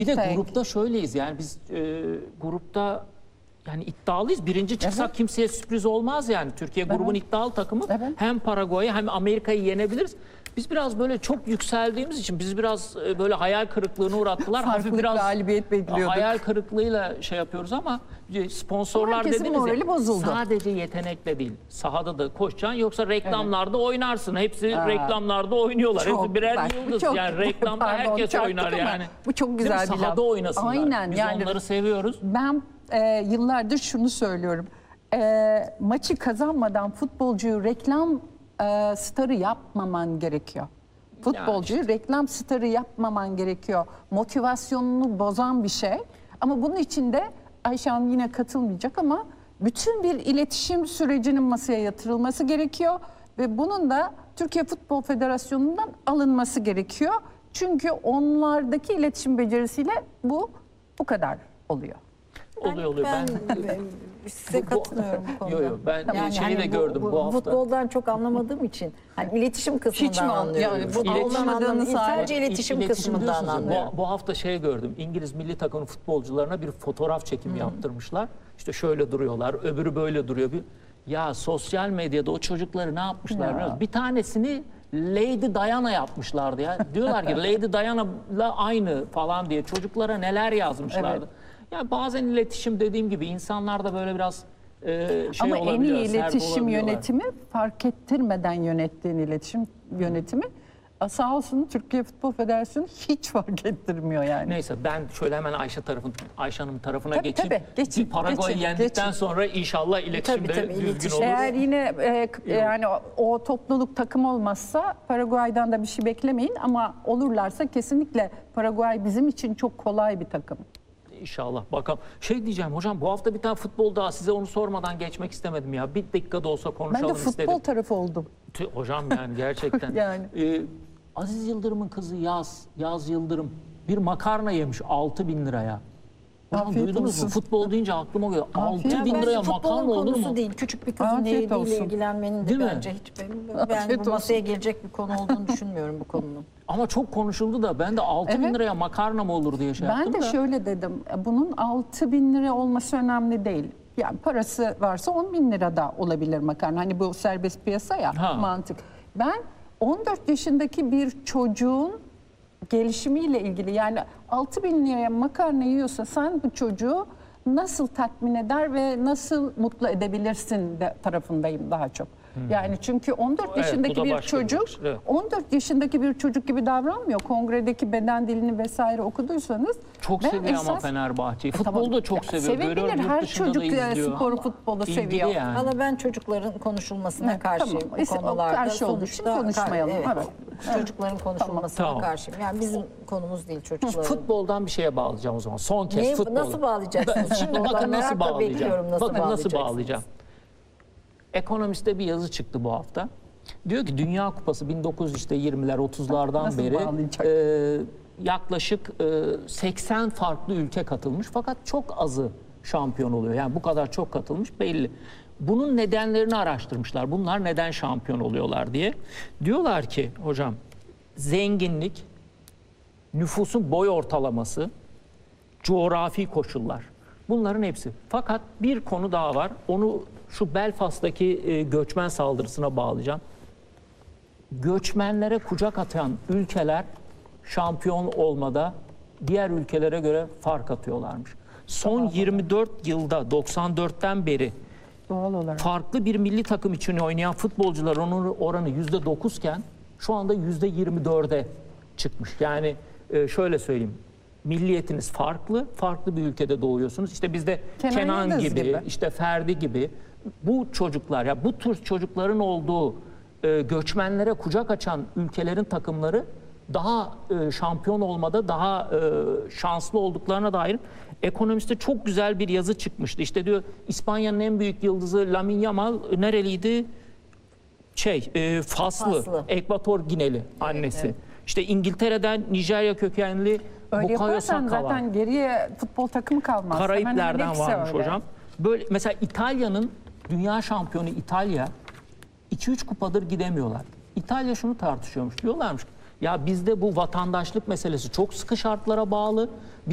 Bir de Peki. grupta şöyleyiz yani biz grupta yani iddialıyız. Birinci çıksak Evet. kimseye sürpriz olmaz yani. Türkiye grubun iddialı takımı. Evet. Hem Paraguay'ı hem Amerika'yı yenebiliriz. Biz biraz böyle çok yükseldiğimiz için bizi biraz böyle hayal kırıklığına uğrattılar. Farklı Hafif bir biraz galibiyet bekliyorduk. hayal kırıklığıyla şey yapıyoruz ama sponsorlar Herkesin dediniz morali ya, bozuldu. sadece yetenekle değil. Sahada da koşacaksın yoksa reklamlarda oynarsın. Hepsi reklamlarda oynuyorlar. Çok Hepsi birer bak, bu yıldız. çok- Yani reklamda pardon, herkes çarptık oynar ama yani. bu çok Değil mi? güzel bir laf. Sahada oynasınlar. Aynen, Biz yani onları seviyoruz. Ben yıllardır şunu söylüyorum. Maçı kazanmadan futbolcuyu reklam starı yapmaman gerekiyor. Futbolcuyu reklam starı yapmaman gerekiyor. Motivasyonunu bozan bir şey. Ama bunun için de Ayşe Hanım yine katılmayacak ama bütün bir iletişim sürecinin masaya yatırılması gerekiyor. Ve bunun da Türkiye Futbol Federasyonu'ndan alınması gerekiyor. Çünkü onlardaki iletişim becerisiyle bu kadar oluyor. Oluyor. Ben size katılıyorum bu konuda. Yok ben şeyi de hani gördüm bu hafta. Futboldan çok anlamadığım için hani iletişim kısmından Hiç mi anlıyorum. yani Futboldan anlamadığını sadece iletişim kısmından diyorsunuz ya, anlıyorum. bu hafta şey gördüm. İngiliz milli takımın futbolcularına bir fotoğraf çekimi yaptırmışlar. İşte şöyle duruyorlar, öbürü böyle duruyor. Ya sosyal medyada o çocukları ne yapmışlar biliyor musun? Bir tanesini Lady Diana yapmışlardı ya. Diyorlar ki Lady Diana'la aynı falan diye çocuklara neler yazmışlardı. Yani bazen iletişim dediğim gibi insanlar da böyle biraz Ama en olabiliyor, iyi sert iletişim olabiliyorlar. yönetimi fark ettirmeden yönettiğin iletişim yönetimi. Sağ olsun Türkiye Futbol Federasyonu hiç fark ettirmiyor yani. Neyse ben şöyle hemen Ayşe Hanım tarafına Tabii, geçeyim. tabii. Geçin, Paraguay'ı geçin, yendikten geçin. sonra inşallah iletişim de Tabii, düzgün iletişim. olur. Eğer yine yani o topluluk takım olmazsa Paraguay'dan da bir şey beklemeyin ama olurlarsa kesinlikle Paraguay bizim için çok kolay bir takım. İnşallah bakalım. Şey diyeceğim hocam bu hafta bir tane futbol daha size onu sormadan geçmek istemedim ya. Bir dakika da olsa Ben konuşalım de futbol istedim. tarafı oldum. Hocam yani gerçekten. Yani. Aziz Yıldırım'ın kızı Yaz Yıldırım bir makarna yemiş 6.000 liraya. Hocam Afiyet duydunuz olsun. mu? Futbol deyince aklıma geliyor. Afiyet 6.000 Bence liraya futbolun makarna olur konusu mu? değil. Küçük bir kızın Afiyet değeriyle olsun. ilgilenmenin Değil de mi? bence hiç ben Afiyet bu masaya olsun. gelecek bir konu olduğunu düşünmüyorum bu konunun. Ama çok konuşuldu da ben de 6.000 Evet. liraya makarna mı olur diye şey yaptım Ben de da. şöyle dedim, bunun 6.000 lira olması önemli değil. Yani parası varsa 10.000 lira da olabilir makarna. Hani bu serbest piyasa ya Ha. mantık. Ben 14 yaşındaki bir çocuğun gelişimiyle ilgili yani 6.000 liraya makarna yiyorsa sen bu çocuğu nasıl tatmin eder ve nasıl mutlu edebilirsin de tarafındayım daha çok. Yani çünkü 14 Evet, yaşındaki bu da bir başka bir çocuk bakış, evet. 14 yaşındaki bir çocuk gibi davranmıyor. Kongredeki beden dilini vesaire okuduysanız. Çok ben seviyor ama esas- Fenerbahçe'yi. Tamam. Futbolu da çok Ya, seviyor. sevebilir. Görüyorum, yurt Her dışında çocuk da izliyor. sporu, futbolu İlgili seviyor. yani. Valla ben çocukların konuşulmasına Evet, karşıyım tamam. bu İşte o konularda. karşı olduğu için konuşmayalım. Evet. Çocukların konuşulmasına Tamam. karşıyım. Yani bizim konumuz değil çocukların. Futboldan bir şeye bağlayacağım o zaman. Son kez Neyi- futbolu. nasıl bağlayacaksınız? Şimdi Futboldan bakın nasıl merakla bekliyorum, bağlayacağım. nasıl Bakın nasıl bağlayacaksınız? bağlayacağım. Ekonomist'te bir yazı çıktı bu hafta. Diyor ki Dünya Kupası 1920'ler 30'lardan Nasıl beri bağlayacak? yaklaşık 80 farklı ülke katılmış fakat çok azı şampiyon oluyor. Yani bu kadar çok katılmış belli. Bunun nedenlerini araştırmışlar. Bunlar neden şampiyon oluyorlar diye. Diyorlar ki hocam zenginlik, nüfusun boy ortalaması, coğrafi koşullar. Bunların hepsi. Fakat bir konu daha var. Onu şu Belfast'taki göçmen saldırısına bağlayacağım. Göçmenlere kucak atan ülkeler şampiyon olmada diğer ülkelere göre fark atıyorlarmış. Son 24 yılda 94'ten beri Doğal olarak. farklı bir milli takım için oynayan futbolcular onun oranı %9 iken şu anda %24'e çıkmış. Yani şöyle söyleyeyim. Milliyetiniz farklı, farklı bir ülkede doğuyorsunuz. İşte bizde Kenan Yıldız gibi. işte Ferdi gibi bu çocuklar ya bu tür çocukların olduğu göçmenlere kucak açan ülkelerin takımları daha şampiyon olmada daha şanslı olduklarına dair Ekonomist'te çok güzel bir yazı çıkmıştı. İşte diyor İspanya'nın en büyük yıldızı Lamine Yamal nereliydi? Faslı. Ekvator Gineli annesi. evet. İşte İngiltere'den Nijerya kökenli Öyle Bukayo yaparsan Saka var. zaten geriye futbol takımı kalmaz. Hemen hemen Karayipler'den hepsi varmış öyle. hocam. Böyle mesela İtalya'nın dünya şampiyonu İtalya 2-3 kupadır gidemiyorlar. İtalya şunu tartışıyormuş. Diyorlarmış ki ya bizde bu vatandaşlık meselesi çok sıkı şartlara bağlı.